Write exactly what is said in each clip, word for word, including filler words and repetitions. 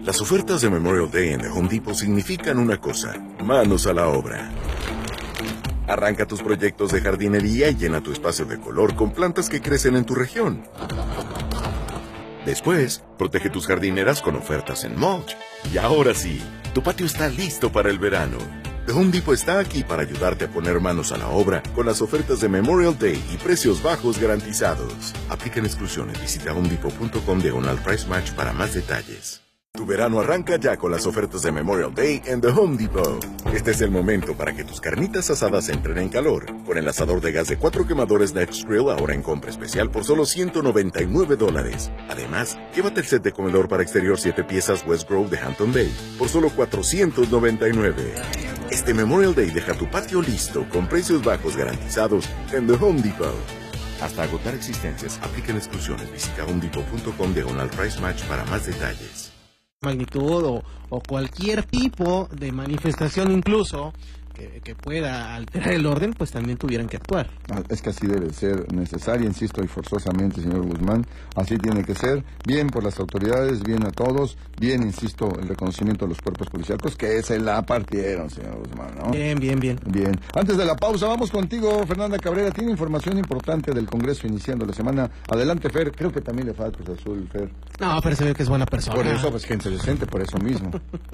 Las ofertas de Memorial Day en The Home Depot significan una cosa: manos a la obra. Arranca tus proyectos de jardinería y llena tu espacio de color con plantas que crecen en tu región. Después, protege tus jardineras con ofertas en mulch. Y ahora sí, tu patio está listo para el verano. The Home Depot está aquí para ayudarte a poner manos a la obra con las ofertas de Memorial Day y precios bajos garantizados. Aplican exclusiones. Visita homedepot.com diagonal price match para más detalles. Tu verano arranca ya con las ofertas de Memorial Day en The Home Depot. Este es el momento para que tus carnitas asadas entren en calor. Con el asador de gas de cuatro quemadores Next Grill ahora en compra especial por solo ciento noventa y nueve dólares. Además, llévate el set de comedor para exterior siete piezas West Grove de Hampton Bay por solo cuatrocientos noventa y nueve. Este Memorial Day deja tu patio listo con precios bajos garantizados en The Home Depot. Hasta agotar existencias, aplican exclusiones. Visita homedepot.com diagonal price match para más detalles. Magnitud o, o cualquier tipo de manifestación incluso que, que pueda alterar el orden, pues también tuvieran que actuar. Es que así debe ser necesaria, insisto, y forzosamente, señor Guzmán, así tiene que ser, bien por las autoridades, bien a todos, bien, insisto, el reconocimiento de los cuerpos policíacos que se la partieron, señor Guzmán, ¿no? Bien, bien, bien. Bien. Antes de la pausa, vamos contigo, Fernanda Cabrera, tiene información importante del Congreso iniciando la semana. Adelante, Fer, creo que también le falta Cruz Azul, Fer. No, pero se ve que es buena persona. Por eso, pues, gente decente, por eso mismo.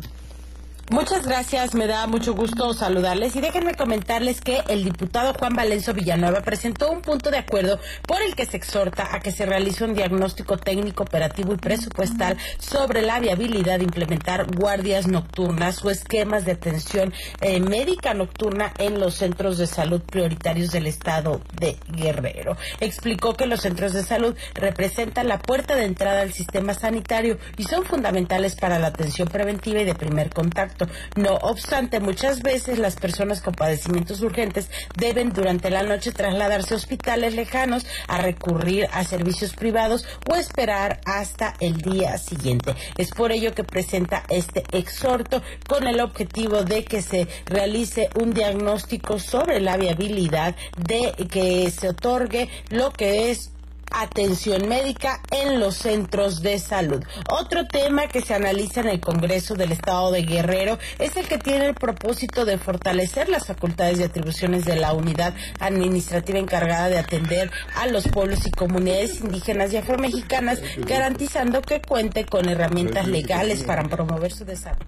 Muchas gracias, me da mucho gusto saludarles y déjenme comentarles que el diputado Juan Valenzo Villanueva presentó un punto de acuerdo por el que se exhorta a que se realice un diagnóstico técnico, operativo y presupuestal sobre la viabilidad de implementar guardias nocturnas o esquemas de atención eh, médica nocturna en los centros de salud prioritarios del estado de Guerrero. Explicó que los centros de salud representan la puerta de entrada al sistema sanitario y son fundamentales para la atención preventiva y de primer contacto. No obstante, muchas veces las personas con padecimientos urgentes deben durante la noche trasladarse a hospitales lejanos, a recurrir a servicios privados o esperar hasta el día siguiente. Es por ello que presenta este exhorto con el objetivo de que se realice un diagnóstico sobre la viabilidad de que se otorgue lo que es atención médica en los centros de salud. Otro tema que se analiza en el Congreso del Estado de Guerrero es el que tiene el propósito de fortalecer las facultades y atribuciones de la unidad administrativa encargada de atender a los pueblos y comunidades indígenas y afromexicanas, garantizando que cuente con herramientas legales para promover su desarrollo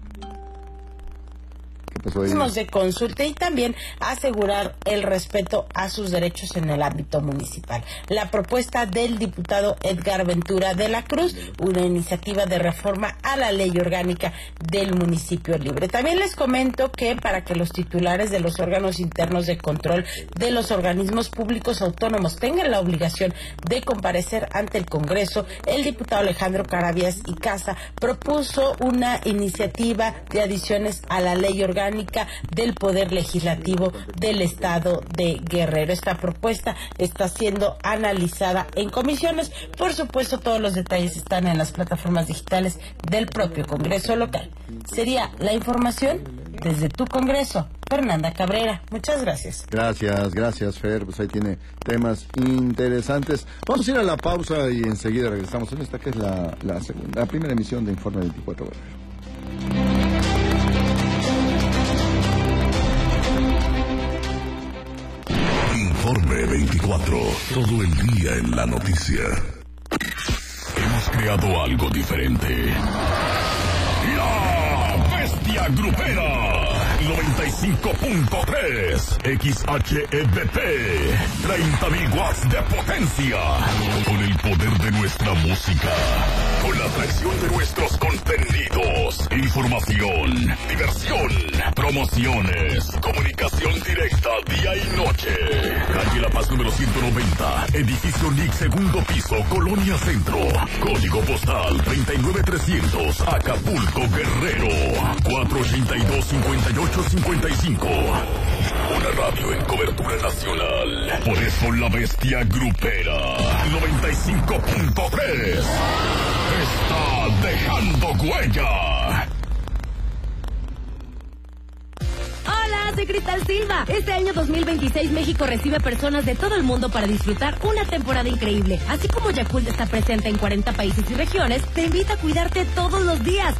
de consulta y también asegurar el respeto a sus derechos en el ámbito municipal. La propuesta del diputado Edgar Ventura de la Cruz, una iniciativa de reforma a la ley orgánica del municipio libre. También les comento que para que los titulares de los órganos internos de control de los organismos públicos autónomos tengan la obligación de comparecer ante el Congreso, el diputado Alejandro Carabias y Casa propuso una iniciativa de adiciones a la ley orgánica del Poder Legislativo del Estado de Guerrero. Esta propuesta está siendo analizada en comisiones. Por supuesto, todos los detalles están en las plataformas digitales del propio Congreso local. Sería la información desde tu Congreso. Fernanda Cabrera, muchas gracias. Gracias, gracias, Fer. Pues ahí tiene temas interesantes. Vamos a ir a la pausa y enseguida regresamos en esta que es la, la segunda, la primera emisión de Informe veinticuatro Guerrero. Informe veinticuatro, todo el día en la noticia. Hemos creado algo diferente. La Bestia Grupera noventa y cinco punto tres X H E B P, treinta mil watts de potencia, con el poder de nuestra música, con la atracción de nuestros contenidos, información, diversión, promociones, comunicación directa día y noche. Calle La Paz número ciento noventa, edificio N I C, segundo piso, Colonia Centro, código postal treinta y nueve trescientos, Acapulco, Guerrero, cuatro ochenta y dos, cincuenta y ocho cincuenta y cinco. Una radio en cobertura nacional. Por eso la Bestia Grupera noventa y cinco punto tres está dejando huella. Hola, soy Cristal Silva. Este año dos mil veintiséis México recibe personas de todo el mundo para disfrutar una temporada increíble. Así como Yakult está presente en cuarenta países y regiones, te invita a cuidarte todos los días.